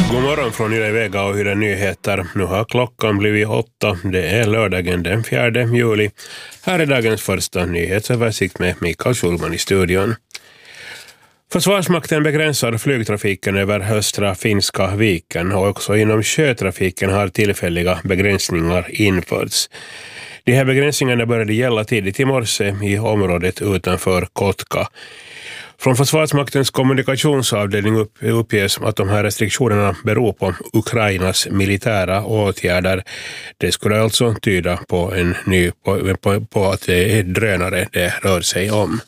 God morgon från Yle Vega och Yle Nyheter. Nu har klockan blivit 8. Det är lördagen den 4 juli. Här är dagens första nyhetsöversikt med Mikael Schulman i studion. Försvarsmakten begränsar flygtrafiken över östra finska viken och också inom sjötrafiken har tillfälliga begränsningar införts. De här begränsningarna började gälla tidigt i morse i området utanför Kotka. Från Försvarsmaktens kommunikationsavdelning uppges att de här restriktionerna beror på Ukrainas militära åtgärder. Det skulle alltså tyda på på att det är drönare det rör sig om.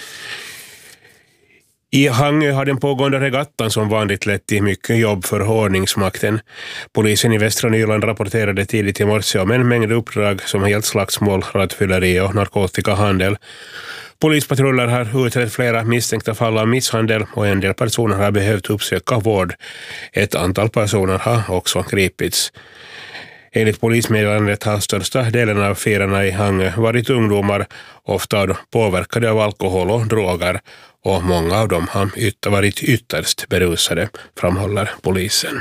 I Hangö har den pågående regattan som vanligt lett till mycket jobb för ordningsmakten. Polisen i Västra Nyland rapporterade tidigt i morse om en mängd uppdrag som har gällt slagsmål, rattfylleri och narkotikahandel. Polispatruller har utrett flera misstänkta fall av misshandel och en del personer har behövt uppsöka vård. Ett antal personer har också gripits. Enligt polismeddelandet har största delen av firarna i Hangö varit ungdomar, ofta påverkade av alkohol och droger, och många av dem har varit ytterst berusade, framhåller polisen.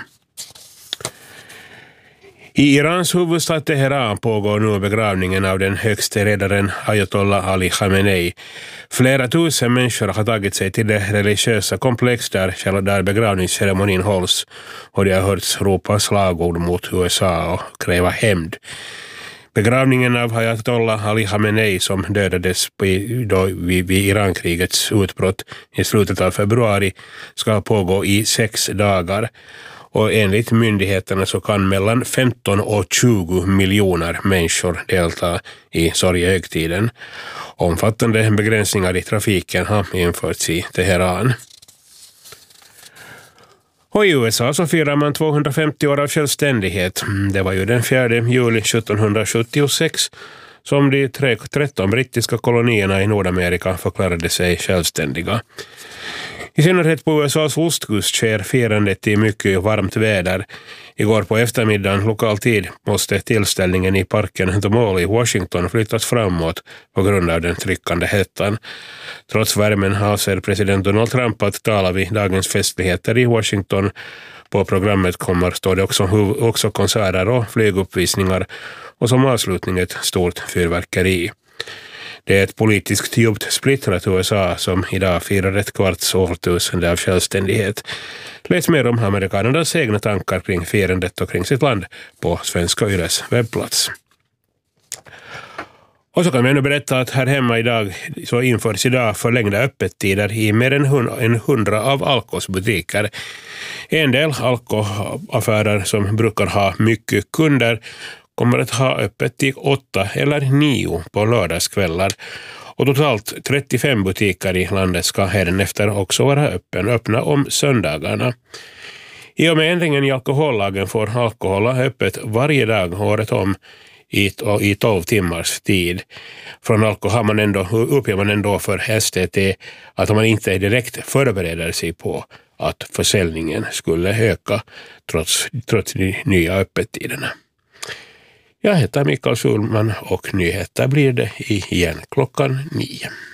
I Irans huvudstad Teheran pågår nu begravningen av den högste ledaren Ayatollah Ali Khamenei. Flera tusen människor har tagit sig till det religiösa komplex där begravningsceremonin hålls, och det har hörts ropa slagord mot USA och kräva hämnd. Begravningen av Ayatollah Ali Khamenei som dödades vid Irankrigets utbrott i slutet av februari ska pågå i 6 dagar. Och enligt myndigheterna så kan mellan 15 och 20 miljoner människor delta i sorgehögtiden. Omfattande begränsningar i trafiken har införts i Teheran. Och i USA så firar man 250 år av självständighet. Det var ju den 4 juli 1776 som de 13 brittiska kolonierna i Nordamerika förklarade sig självständiga. I synnerhet på USAs ostkust sker firandet i mycket varmt väder. Igår på eftermiddagen lokal tid måste tillställningen i parken The Mall i Washington flyttas framåt på grund av den tryckande hettan. Trots värmen avser president Donald Trump att tala vid dagens festligheter i Washington. På programmet står det också konserter och flyguppvisningar och som avslutning ett stort fyrverkeri. Det är ett politiskt djupt splittrat USA som idag firar ett kvarts årtusende av självständighet. Läs mer om amerikanernas egna tankar kring firandet och kring sitt land på Svenska Yles webbplats. Och så kan vi nu berätta att här hemma idag så införs idag förlängda öppettider i mer än 100 av Alkos butiker. En del Alko-affärer som brukar ha mycket kunder kommer att ha öppet till 8 eller 9 på lördagskvällar. Och totalt 35 butiker i landet ska härefter också vara öppna om söndagarna. I och med ändringen i alkohollagen får alkohol ha öppet varje dag året om i 12 timmars tid. Från Alko uppger man ändå för STT att man inte direkt förbereder sig på att försäljningen skulle öka trots de nya öppettiderna. Jag heter Mikael Schulman och nyheter blir det igen klockan 9.